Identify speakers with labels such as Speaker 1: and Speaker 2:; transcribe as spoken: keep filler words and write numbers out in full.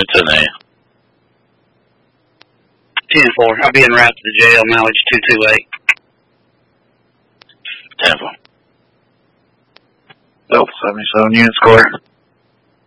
Speaker 1: It's an A.
Speaker 2: ten four. I'll be en route to the jail, mileage two two eight.
Speaker 1: ten four.
Speaker 3: Delta seventy-seven unit square.